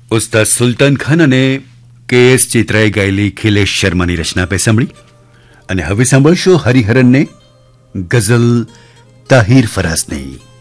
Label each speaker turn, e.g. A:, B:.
A: ઉસ્તાદ સુલતાન ખાન અને કે.એસ. ચિત્રાએ ગાયેલી ખિલેશ શર્માની રચના આપે સાંભળી અને હવે સાંભળશો હરિહરનને ગઝલ તાહિર ફરાઝની.